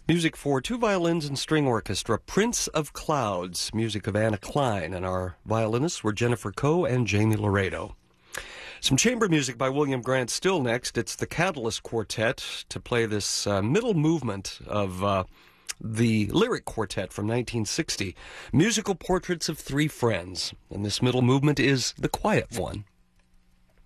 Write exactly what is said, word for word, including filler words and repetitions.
Music for two violins and string orchestra, Prince of Clouds, music of Anna Klein, and our violinists were Jennifer Coe and Jamie Laredo. Some chamber music by William Grant still next. It's the Catalyst Quartet to play this uh, middle movement of uh, the Lyric Quartet from nineteen sixty, Musical Portraits of Three Friends, and this middle movement is the quiet one.